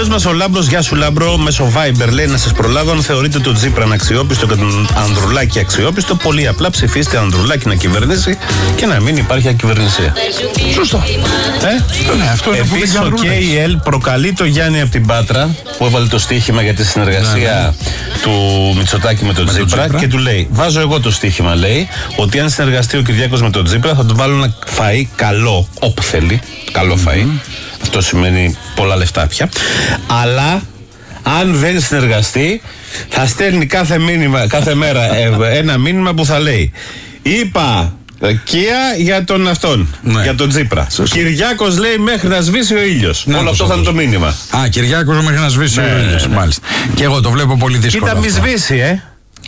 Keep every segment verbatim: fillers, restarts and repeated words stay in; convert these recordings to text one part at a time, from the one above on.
Μας ο Λάμπρος, γεια σου Λάμπρο, μέσω Viber λέει να σας προλάβω. Αν θεωρείτε τον Τσίπρα αναξιόπιστο και τον Ανδρουλάκη αξιόπιστο, πολύ απλά ψηφίστε Ανδρουλάκη να κυβερνήσει και να μην υπάρχει ακυβερνησία. Σωστό. Ε? Ναι, αυτό είναι. Επίσης ο κέι ι ελ προκαλεί το Γιάννη από την Πάτρα που έβαλε το στοίχημα για τη συνεργασία ναι, ναι. του Μητσοτάκη με τον με Τσίπρα, Τσίπρα και του λέει: βάζω εγώ το στοίχημα, λέει, ότι αν συνεργαστεί ο Κυριάκος με τον Τσίπρα θα του βάλω ένα φαΐ καλό, όπου θέλει. Καλό mm-hmm. φαΐ. Αυτό σημαίνει πολλά λεφτά πια. Αλλά αν δεν συνεργαστεί, θα στέλνει κάθε, μήνυμα, κάθε μέρα ένα μήνυμα που θα λέει: είπα Κία για τον αυτόν, ναι. για τον Τσίπρα. Σωστή. Κυριάκος λέει μέχρι να σβήσει ο ήλιος. Ναι, όλο αυτό θα είναι το μήνυμα. Α, Κυριάκος μέχρι να σβήσει ναι, ο ήλιος. Ναι. Μάλιστα. Και εγώ το βλέπω πολύ δύσκολο. Κοίτα, μη σβήσει, ε.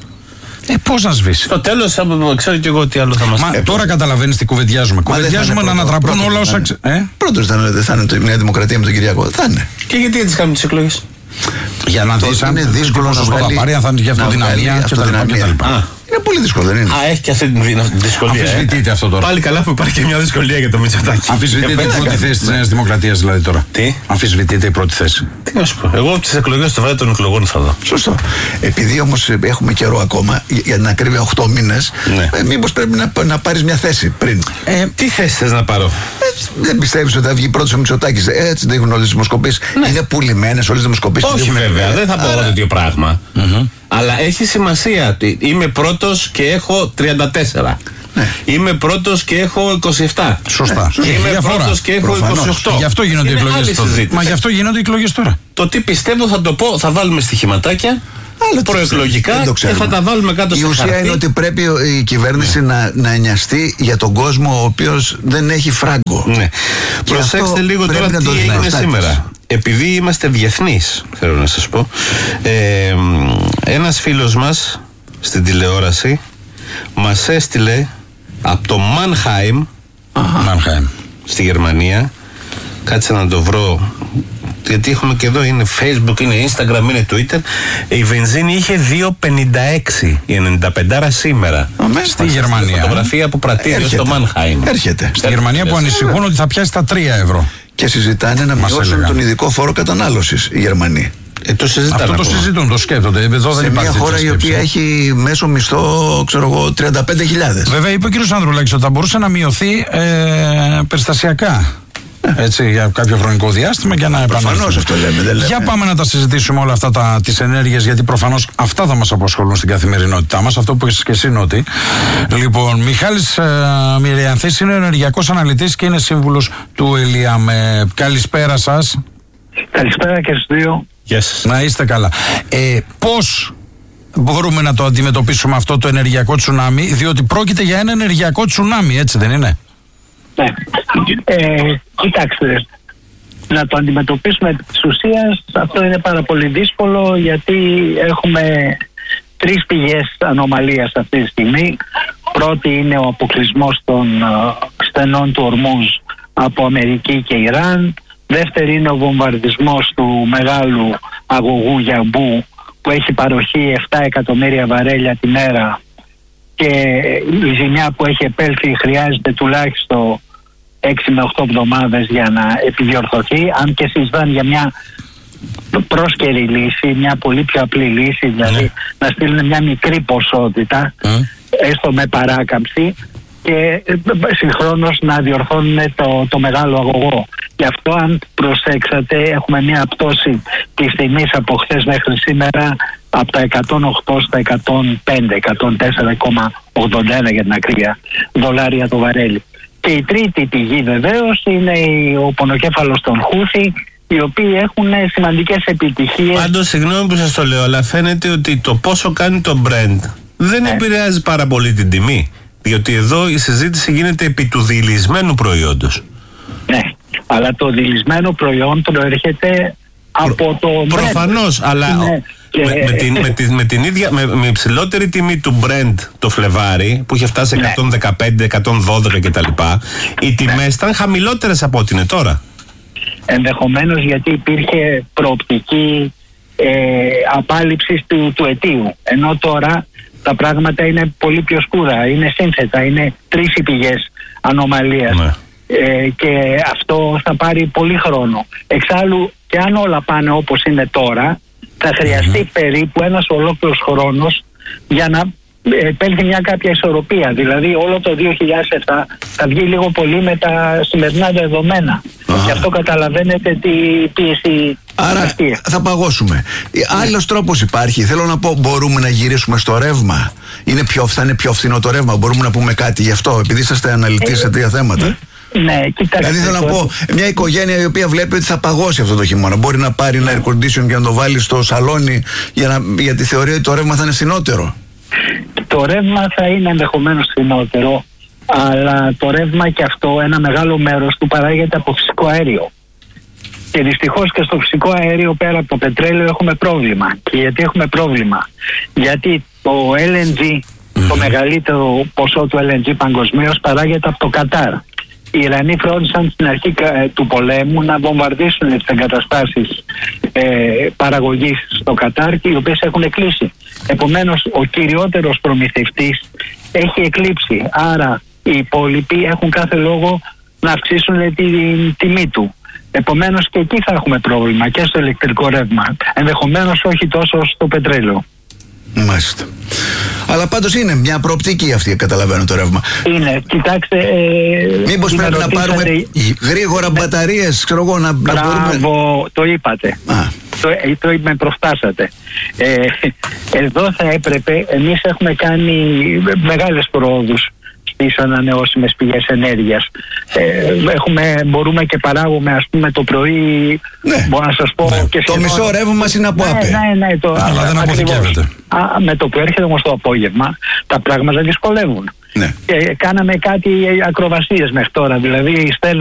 Ε, πώς να σβήσει. Στο τέλος, ξέρω και εγώ τι άλλο θα μας πει. Ε, τώρα καταλαβαίνεις τι κουβεντιάζουμε. Μα κουβεντιάζουμε να ανατραπούν όλα όσα. Ε? Πρώτος δεν θα είναι η Νέα Δημοκρατία με τον Κυριάκο. Θα είναι. Και γιατί έτσι κάνουν τις εκλογές? Για να δεις αν είναι δύσκολο να θα πάρει, αν θα είναι για αυτοδυναμία κτλ. Είναι πολύ δύσκολο, δεν είναι? Α, έχει και αυτή τη δυσκολία. Αμφισβητείτε αυτό τώρα. Πάλι καλά που υπάρχει και μια δυσκολία για το Μητσοτάκη. Αμφισβητείτε η πρώτη θέση της Νέας Δημοκρατίας δηλαδή τώρα. Τι? Αμφισβητείτε η πρώτη θέση. Τι να σου πω. Εγώ τις εκλογές το βράδυ των εκλογών θα δω. Σωστό. Επειδή όμως έχουμε καιρό ακόμα, για την ακρίβεια οκτώ μήνες, ναι. μήπως πρέπει να, να πάρεις μια θέση πριν. Ε, τι θέση θες να πάρω? Ε, δεν πιστεύεις ότι θα βγει πρώτος ο Μητσοτάκης? Έτσι δείχνουν όλες τις δημοσκοπήσεις. Ναι. Είναι πουλημένες όλες τις δημοσκοπήσεις. Όχι βέβαια, δεν θα πω εγώ τέτοιο πράγμα. Αλλά έχει σημασία ότι είμαι πρώτος και έχω τριάντα τέσσερα. Ναι. Είμαι πρώτος και έχω είκοσι επτά. Σωστά. Είμαι πρώτος και έχω προφανώς. είκοσι οκτώ. Γι' αυτό γίνονται οι εκλογές τώρα. Μα γι' αυτό γίνονται οι εκλογές τώρα. Το τι πιστεύω θα το πω, θα βάλουμε στοιχηματάκια προεκλογικά και θα τα βάλουμε κάτω στο χαρτί. Η ουσία είναι ότι πρέπει η κυβέρνηση ναι. να, να νοιαστεί για τον κόσμο ο οποίος δεν έχει φράγκο. Ναι. Προσέξτε λίγο τώρα τι έγινε σήμερα. Επειδή είμαστε διεθνείς, θέλω να σας πω, ε, ένας φίλος μας στην τηλεόραση μας έστειλε από το Μάνχαιμ, Μάνχαιμ στη Γερμανία. Κάτσε να το βρω, γιατί έχουμε και εδώ, είναι Facebook, είναι Instagram, είναι Twitter. Η βενζίνη είχε δύο πενήντα έξι, η ενενήντα πέντε σήμερα. Αμέσως στη Γερμανία. Φωτογραφία από πρατήριο στο Μάνχαιμ. Έρχεται. Στη Γερμανία που ανησυχούν ότι θα πιάσει τα τρία ευρώ. Και συζητάνε να μειώσουν τον ειδικό φόρο κατανάλωσης οι Γερμανοί. Ε, το Αυτό το συζητούν, το σκέφτονται. Εδώ σε δεν μια χώρα η οποία έχει μέσο μισθό, ξέρω εγώ, τριάντα πέντε χιλιάδες. Βέβαια, είπε ο κ. Ανδρουλάκης ότι θα μπορούσε να μειωθεί ε, περιστασιακά. Έτσι, για κάποιο χρονικό διάστημα και να επανέλθουμε. Προφανώς αυτό λέμε, δεν λέμε. Για πάμε να τα συζητήσουμε όλα αυτά τα, τις ενέργειες, γιατί προφανώς αυτά θα μας απασχολούν στην καθημερινότητά μας. Αυτό που έχεις και εσύ, Νότι. Λοιπόν, Μιχάλης ε, Μυριανθής είναι ενεργειακός αναλυτής και είναι σύμβουλος του ΕΛΙΑΜ. Ε, καλησπέρα σας. Καλησπέρα και στους δύο. Yes. Να είστε καλά. Ε, πώς μπορούμε να το αντιμετωπίσουμε αυτό το ενεργειακό τσουνάμι, διότι πρόκειται για ένα ενεργειακό τσουνάμι, έτσι δεν είναι? Ναι. Ε, κοιτάξτε, να το αντιμετωπίσουμε επί της ουσίας, αυτό είναι πάρα πολύ δύσκολο, γιατί έχουμε τρεις πηγές ανομαλίας αυτή τη στιγμή. Πρώτη είναι ο αποκλεισμός των uh, στενών του Ορμούζ από Αμερική και Ιράν. Δεύτερη είναι ο βομβαρδισμός του μεγάλου αγωγού Γιαμπού, που έχει παροχή επτά εκατομμύρια βαρέλια τη μέρα, και η ζημιά που έχει επέλθει χρειάζεται τουλάχιστον έξι με οκτώ εβδομάδες για να επιδιορθωθεί, αν και συζητάνε για μια πρόσκαιρη λύση, μια πολύ πιο απλή λύση, δηλαδή mm. να στείλουν μια μικρή ποσότητα, mm. έστω με παράκαμψη, και συγχρόνως να διορθώνουν το, το μεγάλο αγωγό. Γι' αυτό, αν προσέξατε, έχουμε μια πτώση της τιμής από χθες μέχρι σήμερα από τα εκατόν οκτώ στα εκατόν πέντε, εκατόν τέσσερα κόμμα ογδόντα ένα για την ακρίβεια δολάρια το βαρέλι. Και η τρίτη πηγή βεβαίως είναι ο πονοκέφαλος των Χούθι, οι οποίοι έχουν σημαντικές επιτυχίες. Πάντως, συγγνώμη που σας το λέω, αλλά φαίνεται ότι το πόσο κάνει το Brent δεν ναι. επηρεάζει πάρα πολύ την τιμή. Διότι εδώ η συζήτηση γίνεται επί του διηλισμένου προϊόντος. Ναι, αλλά το διηλισμένο προϊόν προέρχεται από το Brent. Προφανώς, αλλά ναι. με, με, την, με, την, με την ίδια, με, με υψηλότερη τιμή του Brent το Φλεβάρι, που είχε φτάσει ναι. εκατόν δεκαπέντε, εκατόν δώδεκα κτλ., οι τιμές ναι. ήταν χαμηλότερες από ό,τι είναι τώρα. Ενδεχομένως γιατί υπήρχε προοπτική ε, απάλληψης του, του αιτίου. Ενώ τώρα τα πράγματα είναι πολύ πιο σκούρα, είναι σύνθετα, είναι τρεις οι πηγές ανομαλίας. Ναι. Ε, και αυτό θα πάρει πολύ χρόνο. Εξάλλου Και αν όλα πάνε όπως είναι τώρα, θα χρειαστεί mm-hmm. περίπου ένας ολόκληρος χρόνος για να επέλθει μια κάποια ισορροπία. Δηλαδή όλο το δύο χιλιάδες επτά θα βγει λίγο πολύ με τα σημερινά δεδομένα. Ah. Και αυτό καταλαβαίνετε τι πίεση. Άρα αυτή. Θα παγώσουμε. Άλλος τρόπος υπάρχει. Θέλω να πω, μπορούμε να γυρίσουμε στο ρεύμα. Είναι πιο, θα είναι πιο φθηνό το ρεύμα. Μπορούμε να πούμε κάτι γι' αυτό, επειδή είσαστε αναλυτής σε τρία θέματα. Ναι, κοιτάξτε. Δηλαδή θέλω να πω, μια οικογένεια η οποία βλέπει ότι θα παγώσει αυτό το χειμώνα, μπορεί να πάρει ένα air condition και να το βάλει στο σαλόνι για να, γιατί θεωρεί ότι το ρεύμα θα είναι φθηνότερο. Το ρεύμα θα είναι ενδεχομένως φθηνότερο, αλλά το ρεύμα και αυτό ένα μεγάλο μέρος του παράγεται από φυσικό αέριο. Και δυστυχώς και στο φυσικό αέριο πέρα από το πετρέλαιο έχουμε πρόβλημα. Και γιατί έχουμε πρόβλημα? Γιατί το ελ εν τζι, mm-hmm. το μεγαλύτερο ποσό του ελ εν τζι παγκοσμίως παράγεται από το Κατάρ. Οι Ιρανοί φρόντισαν στην αρχή ε, του πολέμου να βομβαρδίσουν τις εγκαταστάσεις ε, παραγωγής στο Κατάρ, και οι οποίες έχουν κλείσει. Επομένως ο κυριότερος προμηθευτής έχει εκλείψει. Άρα οι υπόλοιποι έχουν κάθε λόγο να αυξήσουν την τιμή του. Επομένως και εκεί θα έχουμε πρόβλημα και στο ηλεκτρικό ρεύμα. Ενδεχομένως όχι τόσο στο πετρέλαιο. Μάλιστα. Αλλά πάντως είναι μια προοπτική αυτή, καταλαβαίνω, το ρεύμα. Είναι, κοιτάξτε. Ε, Μήπως πρέπει να πάρουμε γρήγορα ναι. μπαταρίες, ξέρω εγώ, να, να μπορούμε. Μπράβο, το είπατε. Α. Το, το με προφτάσατε. Ε, εδώ θα έπρεπε, εμείς έχουμε κάνει μεγάλες προόδους στις ανανεώσιμες πηγές ενέργειας. Ε, έχουμε, μπορούμε και παράγουμε, ας πούμε, το πρωί, ναι. μπορώ να σας πω, ναι. και το μισό ρεύμα μας είναι από ΑΠΕ. Ναι, ναι, το, αλλά δεν αποθηκεύεται. Με το που έρχεται όμως το απόγευμα, τα πράγματα δυσκολεύουν. Ναι. Και κάναμε κάτι ακροβασίες μέχρι τώρα. Δηλαδή, στέλνω